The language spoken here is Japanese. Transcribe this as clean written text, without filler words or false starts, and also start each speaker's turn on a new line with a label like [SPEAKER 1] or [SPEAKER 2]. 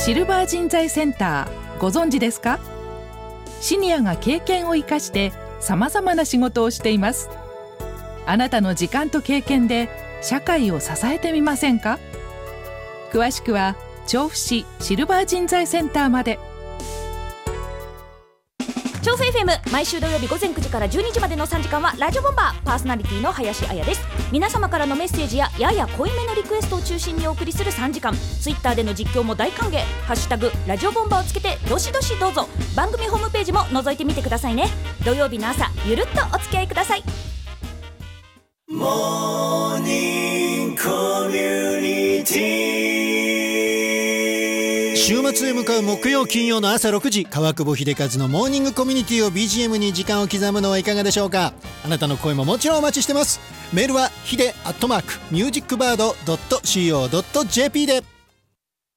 [SPEAKER 1] シルバー人材センター、ご存知ですか？シニアが経験を生かしてさまざまな仕事をしています。あなたの時間と経験で社会を支えてみませんか？詳しくは調布市シルバー人材センターまで。
[SPEAKER 2] 調布 FM 毎週土曜日午前9時から12時までの3時間はラジオボンバー、パーソナリティの林彩です。皆様からのメッセージややや濃いめのリクエストを中心にお送りする3時間。ツイッターでの実況も大歓迎。ハッシュタグラジオボンバーをつけてどしどしどうぞ。番組ホームページも覗いてみてくださいね。土曜日の朝、ゆるっとお付き合いください。
[SPEAKER 3] モーニングコミュニティ。週末へ向かう木曜金曜の朝6時、川久保秀和のモーニングコミュニティを BGM に時間を刻むのはいかがでしょうか。あなたの声ももちろんお待ちしてます。メールはhide@musicbird.co.jp で。